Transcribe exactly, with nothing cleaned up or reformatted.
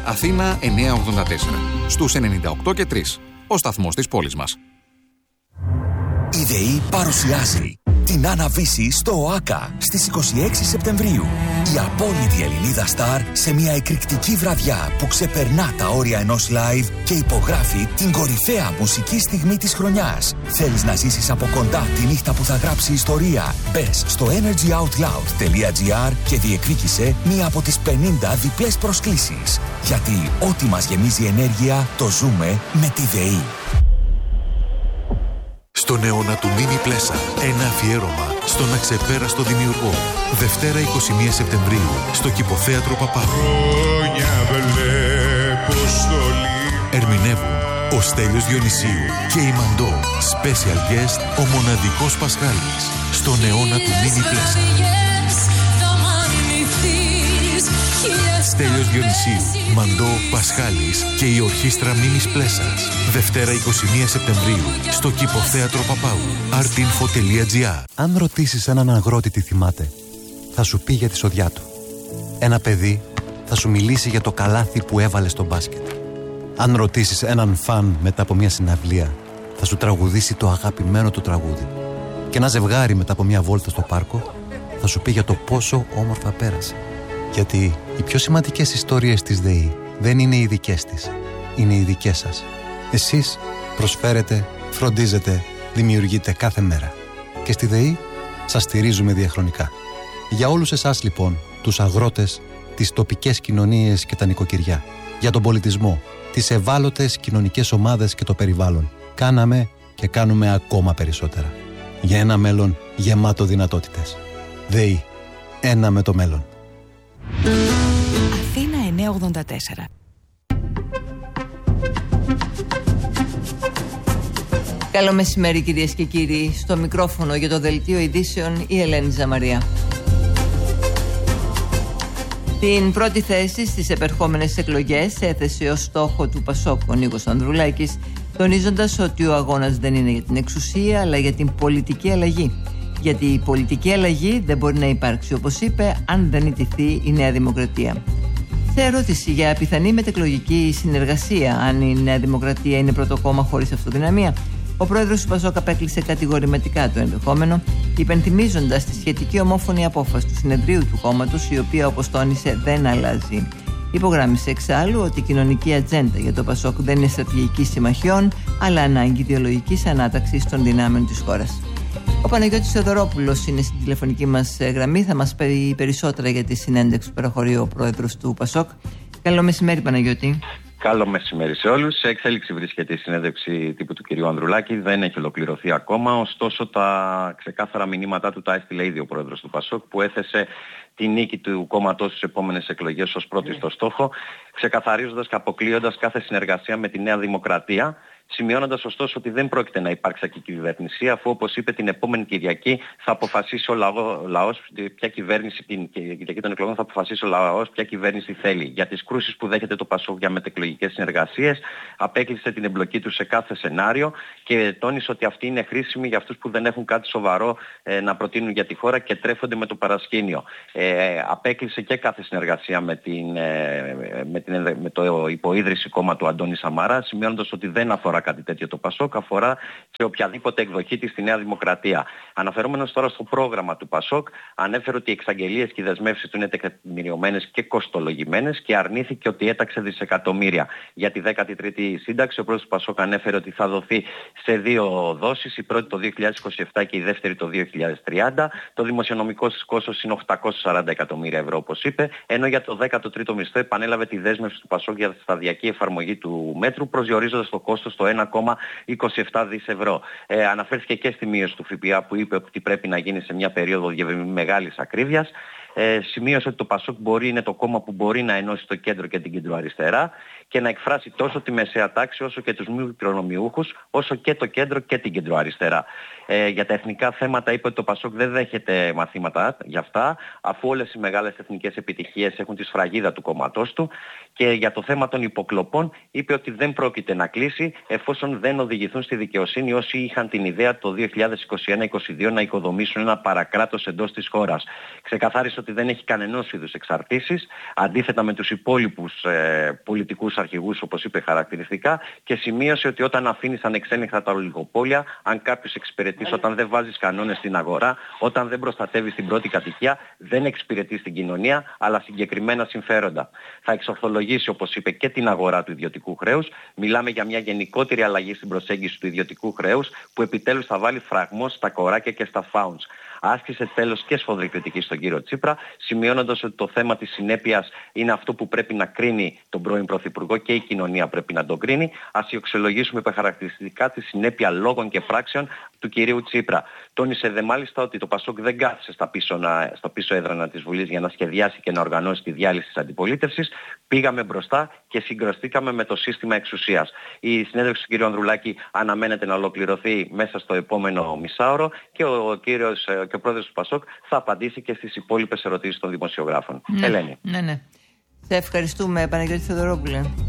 Αθήνα εννιακόσια ογδόντα τέσσερα. Στους ενενήντα οκτώ και τρία. Ο σταθμός της πόλης μας. Η ΔΕΗ παρουσιάζει την Άννα-Βύση στο ΟΑΚΑ στις είκοσι έξι Σεπτεμβρίου. Η απόλυτη Ελληνίδα στάρ σε μια εκρηκτική βραδιά που ξεπερνά τα όρια ενός live και υπογράφει την κορυφαία μουσική στιγμή της χρονιάς. Θέλεις να ζήσεις από κοντά τη νύχτα που θα γράψει ιστορία? Μπες στο energyoutloud.gr και διεκδίκησε μία από τις πενήντα διπλές προσκλήσεις. Γιατί ό,τι μας γεμίζει ενέργεια το ζούμε με τη ΔΕΗ. Στον αιώνα του Μίνι Πλέσα, ένα αφιέρωμα στον αξεπέραστο δημιουργό. Δευτέρα εικοστή πρώτη Σεπτεμβρίου, στο Κηποθέατρο Παπάγου. Ερμηνεύουν ο Στέλιος Διονυσίου και η Μαντώ. Special guest, ο μοναδικός Πασχάλης. Στον αιώνα του Μίνι Πλέσα. Στέλιος Διονυσίου, Μαντώ, Πασχάλης και η ορχήστρα Μίνις Πλέσας. Δευτέρα εικοστή πρώτη Σεπτεμβρίου, στο Κηποθέατρο Παπάγου. artinfo τελεία gr. Αν ρωτήσεις έναν αγρότη τι θυμάται, θα σου πει για τη σοδιά του. Ένα παιδί θα σου μιλήσει για το καλάθι που έβαλε στο μπάσκετ. Αν ρωτήσεις έναν φαν μετά από μια συναυλία, θα σου τραγουδήσει το αγαπημένο του τραγούδι. Και ένα ζευγάρι μετά από μια βόλτα στο πάρκο θα σου πει για το πόσο όμορφα πέρασε. Γιατί οι πιο σημαντικές ιστορίες της ΔΕΗ δεν είναι οι δικές της, είναι οι δικές σας. Εσείς προσφέρετε, φροντίζετε, δημιουργείτε κάθε μέρα. Και στη ΔΕΗ σας στηρίζουμε διαχρονικά. Για όλους εσάς λοιπόν, τους αγρότες, τις τοπικές κοινωνίες και τα νοικοκυριά, για τον πολιτισμό, τις ευάλωτες κοινωνικές ομάδες και το περιβάλλον, κάναμε και κάνουμε ακόμα περισσότερα. Για ένα μέλλον γεμάτο δυνατότητες. ΔΕΗ. Ένα με το μέλλον. Αθήνα εννιακόσια ογδόντα τέσσερα. Καλό μεσημέρι κυρίες και κύριοι. Στο μικρόφωνο για το Δελτίο Ειδήσεων η Ελένη Ζαμαρία. Την πρώτη θέση στις επερχόμενες εκλογές έθεσε ως στόχο του Πασόκ ο Νίκος Ανδρουλάκης, τονίζοντας ότι ο αγώνας δεν είναι για την εξουσία αλλά για την πολιτική αλλαγή. Γιατί η πολιτική αλλαγή δεν μπορεί να υπάρξει, όπως είπε, αν δεν ιτηθεί η Νέα Δημοκρατία. Σε ερώτηση για πιθανή μετεκλογική συνεργασία, αν η Νέα Δημοκρατία είναι πρώτο κόμμα χωρίς αυτοδυναμία, ο πρόεδρος του Πασόκ απέκλεισε κατηγορηματικά το ενδεχόμενο, υπενθυμίζοντας τη σχετική ομόφωνη απόφαση του συνεδρίου του κόμματος, η οποία, όπως τόνισε, δεν αλλάζει. Υπογράμμισε εξάλλου ότι η κοινωνική ατζέντα για το Πασόκ δεν είναι στρατηγική συμμαχιών, αλλά ανάγκη ιδεολογικής ανάταξης των δυνάμεων της χώρας. Ο Παναγιώτης Θεοδωρόπουλος είναι στην τηλεφωνική μας γραμμή. Θα μας πει περισσότερα για τη συνέντευξη που παραχωρεί ο πρόεδρος του Πασόκ. Καλό μεσημέρι, Παναγιώτη. Καλό μεσημέρι σε όλους. Σε εξέλιξη βρίσκεται η συνέντευξη τύπου του κυρίου Ανδρουλάκη. Δεν έχει ολοκληρωθεί ακόμα. Ωστόσο, τα ξεκάθαρα μηνύματά του τα έστειλε ήδη ο πρόεδρος του Πασόκ, που έθεσε τη νίκη του κόμματος στις επόμενες εκλογές ως πρώτη στο στόχο, ξεκαθαρίζοντας και αποκλείοντας κάθε συνεργασία με τη Νέα Δημοκρατία. Σημειώνοντας ωστόσο ότι δεν πρόκειται να υπάρξει κυβέρνηση, αφού, όπως είπε, την επόμενη Κυριακή θα αποφασίσει ο λαός ποια κυβέρνηση, την Κυριακή των εκλογών θα αποφασίσει ο λαός ποια κυβέρνηση θέλει. Για τις κρούσεις που δέχεται το Πασόκ για μετεκλογικές συνεργασίες, απέκλεισε την εμπλοκή του σε κάθε σενάριο και τόνισε ότι αυτή είναι χρήσιμη για αυτούς που δεν έχουν κάτι σοβαρό ε, να προτείνουν για τη χώρα και τρέφονται με το παρασκήνιο. Ε, απέκλεισε και κάθε συνεργασία με, την, ε, με, την, με το υποίδρυση κόμμα του Αντώνη Σαμαρά, σημειώνοντας ότι δεν αφορά κάτι τέτοιο το Πασόκ, αφορά σε οποιαδήποτε εκδοχή της στη Νέα Δημοκρατία. Αναφερόμενος τώρα στο πρόγραμμα του Πασόκ, ανέφερε ότι οι εξαγγελίες και οι δεσμεύσεις του είναι τεκμηριωμένες και κοστολογημένες και αρνήθηκε ότι έταξε δισεκατομμύρια. Για τη δέκατη τρίτη σύνταξη, ο πρόεδρος του Πασόκ ανέφερε ότι θα δοθεί σε δύο δόσεις, η πρώτη το δύο χιλιάδες είκοσι επτά και η δεύτερη το δύο χιλιάδες τριάντα. Το δημοσιονομικό κόστος είναι οκτακόσια σαράντα εκατομμύρια ευρώ, όπως είπε, ενώ για το δέκατο τρίτο μισθό επανέλαβε τη δέσμευση του Πασόκ για σταδιακή εφαρμογή του μέτρου, προσδιορίζοντας το κόστος στο ένα κόμμα είκοσι επτά δισεκατομμύρια ευρώ. Ε, αναφέρθηκε και στη μείωση του ΦΠΑ που είπε ότι πρέπει να γίνει σε μια περίοδο μεγάλης ακρίβειας. Ε, σημείωσε ότι το Πασόκ μπορεί, είναι το κόμμα που μπορεί να ενώσει το κέντρο και την κεντροαριστερά και να εκφράσει τόσο τη μεσαία τάξη όσο και τους μη προνομιούχους, όσο και το κέντρο και την κεντροαριστερά. Ε, για τα εθνικά θέματα είπε ότι το Πασόκ δεν δέχεται μαθήματα για αυτά, αφού όλες οι μεγάλες εθνικές επιτυχίες έχουν τη σφραγίδα του κόμματός του, και για το θέμα των υποκλοπών είπε ότι δεν πρόκειται να κλείσει εφόσον δεν οδηγηθούν στη δικαιοσύνη όσοι είχαν την ιδέα το δύο χιλιάδες είκοσι ένα είκοσι δύο να οικοδομήσουν ένα παρακράτος εντός της χώρας. Ξεκαθάρισε ότι δεν έχει κανενός είδους εξαρτήσεις, αντίθετα με τους υπόλοιπους ε, πολιτικούς αρχηγούς, όπως είπε χαρακτηριστικά, και σημείωσε ότι όταν αφήνεις ανεξέλεγκτα τα ολιγοπόλια, αν κάποιος εξυπηρετείς, όταν δεν βάζεις κανόνες στην αγορά, όταν δεν προστατεύεις την πρώτη κατοικία, δεν εξυπηρετείς την κοινωνία, αλλά συγκεκριμένα συμφέροντα. Θα εξορθολογήσει, όπως είπε, και την αγορά του ιδιωτικού χρέους. Μιλάμε για μια γενικότερη αλλαγή στην προσέγγιση του ιδιωτικού χρέους, που επιτέλους θα βάλει φραγμό στα κοράκια και στα φάουντς. Άσκησε τέλος και σφοδρή κριτική στον κύριο Τσίπρα, σημειώνοντας ότι το θέμα της συνέπειας είναι αυτό που πρέπει να κρίνει τον πρώην Πρωθυπουργό και η κοινωνία πρέπει να τον κρίνει. Ας αξιολογήσουμε χαρακτηριστικά τη συνέπεια λόγων και πράξεων του κυρίου Τσίπρα. Τόνισε δε μάλιστα ότι το Πασόκ δεν κάθισε στα πίσω, στα πίσω έδρανα της Βουλής για να σχεδιάσει και να οργανώσει τη διάλυση της αντιπολίτευσης. Πήγαμε μπροστά και συγκρουστήκαμε με το σύστημα εξουσίας. Η συνέντευξη του κ. Ανδρουλάκη αναμένεται να ολοκληρωθεί μέσα στο επόμενο μισάωρο και ο, κύριος, και ο πρόεδρος του Πασόκ θα απαντήσει και στις υπόλοιπες ερωτήσεις των δημοσιογράφων. Ναι, Ελένη. Ναι, ναι. Σε ευχαριστούμε, Παναγιώτη Θεοδωρόπουλε.